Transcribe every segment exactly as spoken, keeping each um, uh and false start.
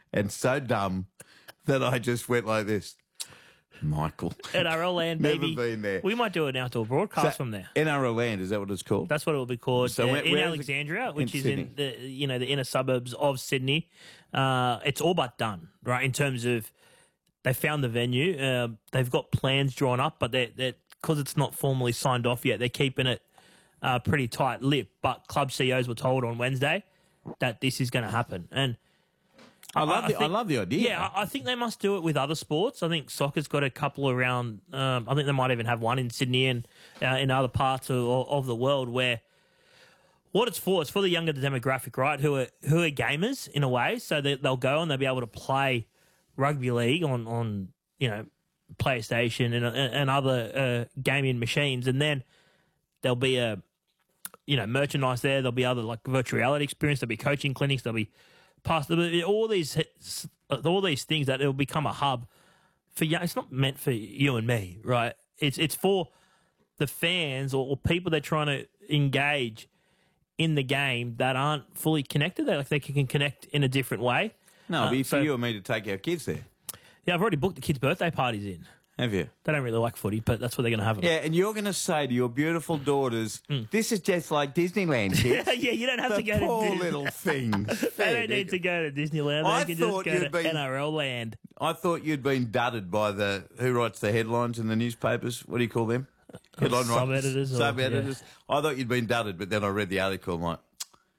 and so dumb that I just went like this. Michael. N R L land, Never baby. been there. We might do an outdoor broadcast So, from there. N R L land, is that what it's called? That's what it will be called. So uh, where- in where is it? Alexandria, which In is Sydney. in the you know the inner suburbs of Sydney. Uh, it's all but done, right? In terms of they found the venue, uh, they've got plans drawn up, but they because it's not formally signed off yet, they're keeping it uh, pretty tight lipped. But club C E Os were told on Wednesday that this is going to happen, and I love I the I think- love the idea. yeah, I I think they must do it with other sports. I think soccer's got a couple around. Um, I think they might even have one in Sydney and uh, in other parts of, of the world where what it's for, it's for the younger demographic, right? Who are who are gamers in a way, so they, they'll go and they'll be able to play rugby league on on you know PlayStation and and other uh, gaming machines, and then there'll be a you know merchandise there. There'll be other like virtual reality experience. There'll be coaching clinics. There'll be past all these all these things that it'll become a hub for young. It's not meant for you and me, right? It's it's for the fans or, or people that are trying to engage in the game that aren't fully connected. They like they can connect in a different way. No, it'd Uh, be so- for you and me to take our kids there. Yeah, I've already booked the kids' birthday parties in. Have you? They don't really like footy, but that's what they're going to have. Yeah, and you're going to say to your beautiful daughters, this is just like Disneyland, kids. yeah, you don't have The to go poor to Disney. little things. They don't need to go to Disneyland. They I can just thought go you'd to been- N R L land. I thought you'd been dudded by the who writes the headlines in the newspapers. What do you call them? Headline writers, Sub-editors or- sub-editors. I thought you'd been dudded, but then I read the article. I'm like,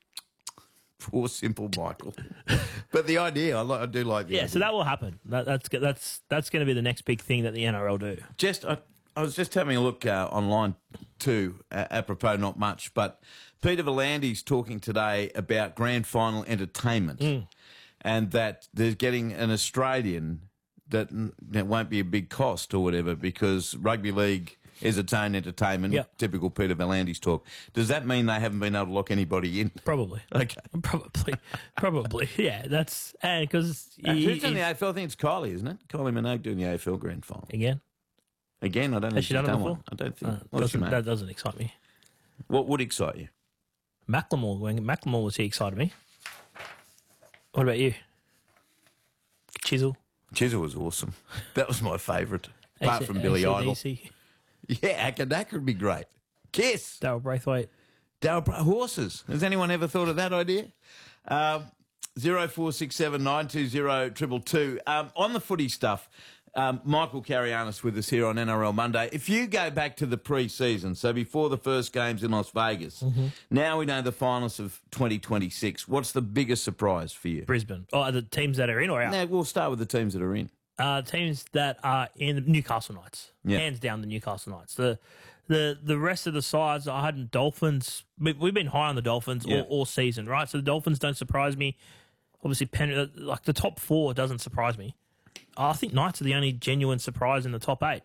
poor simple Michael. But the idea, I, like, I do like the Yeah, idea. so that will happen. That, that's that's that's going to be the next big thing that the N R L do. Just, I, I was just having a look uh, online too, uh, apropos not much, but Peter Volandi's talking today about grand final entertainment and that there's getting an Australian that, that won't be a big cost or whatever because rugby league is its own entertainment, Yep. typical Peter Volandi's talk. Does that mean they haven't been able to lock anybody in? Probably. Okay. Probably. Probably. Yeah, that's and because Uh, who's in the A F L? I think it's Kylie, isn't it? Kylie Minogue doing the A F L grand final. again. Again, I don't know Has if she she's done it done before? one. I don't think. Uh, What's she doesn't, made? that doesn't excite me. What would excite you? Macklemore, when Macklemore was here, excited me. What about you? Chisel, Chisel was awesome. That was my favourite, apart A C- from Billy Idol. A C D C, Yeah, Akadaka would be great. Kiss. Daryl Braithwaite. Darryl Bra- horses. Has anyone ever thought of that idea? Um, zero four six seven nine two zero triple two. Um, on the footy stuff, um, Michael Carianis with us here on N R L Monday. If you go back to the pre-season, so before the first games in Las Vegas, now we know the finals of twenty twenty-six. What's the biggest surprise for you? Brisbane. Oh, the teams that are in or out? Now we'll start with the teams that are in. Uh, teams that are in Newcastle Knights. Yeah. Hands down the Newcastle Knights. The the the rest of the sides, I had Dolphins. we- We've been high on the Dolphins Yeah. all, all season, right? So the Dolphins don't surprise me. Obviously, Pen, like the top four doesn't surprise me. I think Knights are the only genuine surprise in the top eight.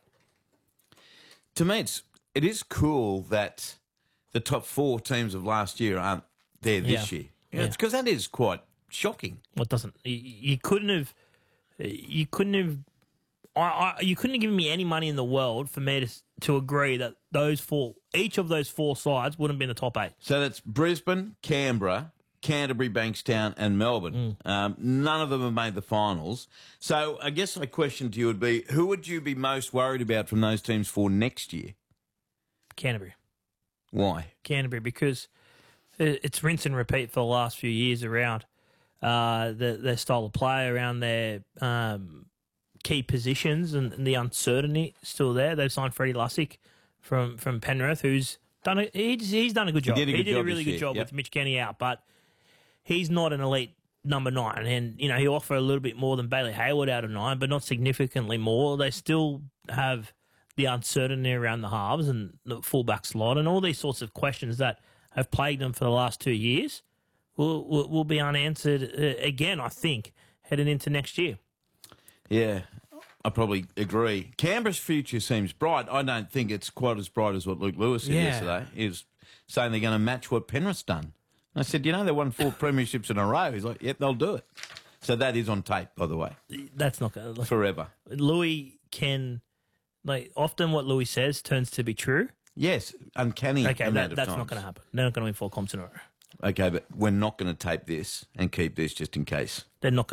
To me, it's, it is cool that the top four teams of last year aren't there this Yeah. year. Yeah. Because that is quite shocking. What doesn't you, you couldn't have you couldn't have I, I you couldn't have given me any money in the world for me to to agree that those four each of those four sides wouldn't be in the top eight. So that's Brisbane, Canberra, Canterbury, Bankstown, and Melbourne. Um, none of them have made the finals. So I guess my question to you would be, who would you be most worried about from those teams for next year? Canterbury, Why? Canterbury, because it- it's rinse and repeat for the last few years around uh, the, their style of play, around their um, key positions, and, and the uncertainty still there. They've signed Freddie Lussick from from Penrith, who's done a, he's, he's done a good job. did a good he did job a really this good year, job yep. with Mitch Kenny out, but he's not an elite number nine, and you know he'll offer a little bit more than Bailey Hayward out of nine, but not significantly more. They still have the uncertainty around the halves and the fullback slot, and all these sorts of questions that have plagued them for the last two years will will, will be unanswered uh, again. I think heading into next year. Yeah, I probably agree. Canberra's future seems bright. I don't think it's quite as bright as what Luke Lewis said Yeah. yesterday. He was saying they're going to match what Penrith's done. I said, you know, they won four premierships in a row. He's like, yep, they'll do it. So that is on tape, by the way, That's not going to. forever. Louis can, like, often what Louis says turns to be true. Yes, uncanny Okay, amount that, of that's times. not going to happen. They're not going to win four comps in a row. Okay, but we're not going to tape this and keep this just in case. They're not going